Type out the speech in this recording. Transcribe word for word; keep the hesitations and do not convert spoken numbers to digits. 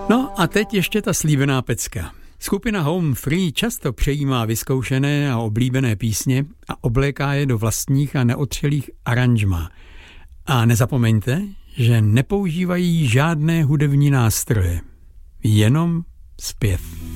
No a teď ještě ta slíbená pecka. Skupina Home Free často přejímá vyzkoušené a oblíbené písně a obléká je do vlastních a neotřelých aranžmá. A nezapomeňte, že nepoužívají žádné hudební nástroje, jenom zpěv.